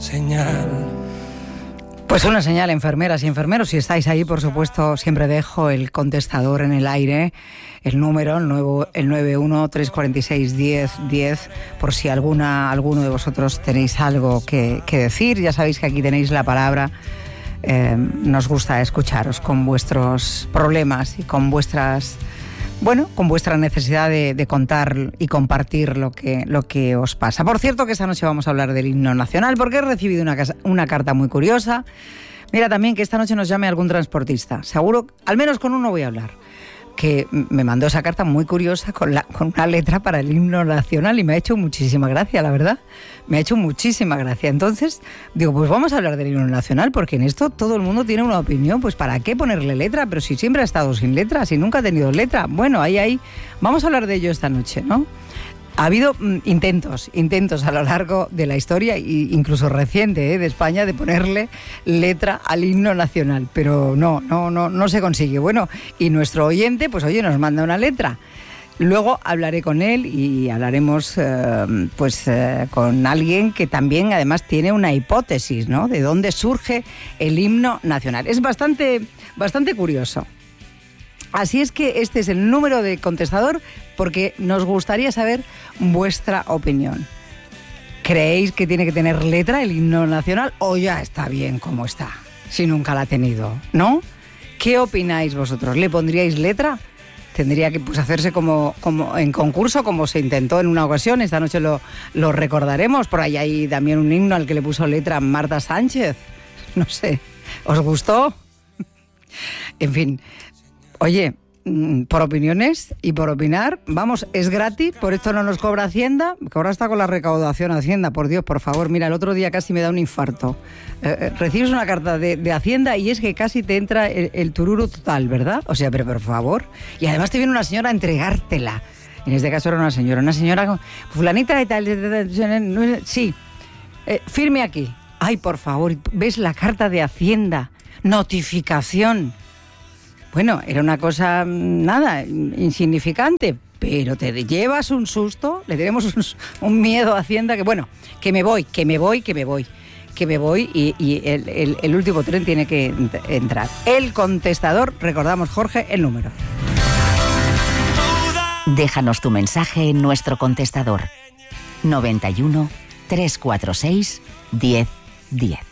señal. Pues una señal, enfermeras y enfermeros, si estáis ahí, por supuesto, siempre dejo el contestador en el aire, el número, el 91-346-1010, por si alguno de vosotros tenéis algo que decir. Ya sabéis que aquí tenéis la palabra. Nos gusta escucharos con vuestros problemas y con vuestra necesidad de contar y compartir lo que os pasa. Por cierto, que esta noche vamos a hablar del himno nacional, porque he recibido una carta muy curiosa. Mira, también que esta noche nos llame algún transportista. Seguro, al menos con uno voy a hablar, que me mandó esa carta muy curiosa con una letra para el himno nacional y me ha hecho muchísima gracia, la verdad. Me ha hecho muchísima gracia. Entonces, digo, pues vamos a hablar del himno nacional, porque en esto todo el mundo tiene una opinión. Pues ¿para qué ponerle letra? Pero si siempre ha estado sin letra, si nunca ha tenido letra. Bueno, ahí. Vamos a hablar de ello esta noche, ¿no? Ha habido intentos a lo largo de la historia, incluso reciente, de España, de ponerle letra al himno nacional, pero no se consigue. Bueno, y nuestro oyente, pues oye, nos manda una letra. Luego hablaré con él y hablaremos con alguien que también además tiene una hipótesis, ¿no? De dónde surge el himno nacional. Es bastante curioso. Así es que este es el número de contestador, porque nos gustaría saber vuestra opinión. ¿Creéis que tiene que tener letra el himno nacional o ya está bien como está, si nunca la ha tenido, ¿no? ¿Qué opináis vosotros? ¿Le pondríais letra? Tendría que hacerse como en concurso, como se intentó en una ocasión. Esta noche lo recordaremos. Por ahí hay también un himno al que le puso letra Marta Sánchez. No sé, ¿os gustó? En fin, oye, por opiniones y por opinar, vamos, es gratis, por esto no nos cobra Hacienda, que ahora está con la recaudación Hacienda, por Dios, por favor. Mira, el otro día casi me da un infarto. Recibes una carta de Hacienda y es que casi te entra el tururo total, ¿verdad? O sea, pero por favor. Y además te viene una señora a entregártela. En este caso era una señora con fulanita y tal. Sí, firme aquí. Ay, por favor, ¿ves la carta de Hacienda? Notificación. Bueno, era una cosa, insignificante, pero te llevas un susto, le tenemos un miedo a Hacienda que me voy y el último tren tiene que entrar. El contestador, recordamos, Jorge, el número. Déjanos tu mensaje en nuestro contestador 91 346 1010.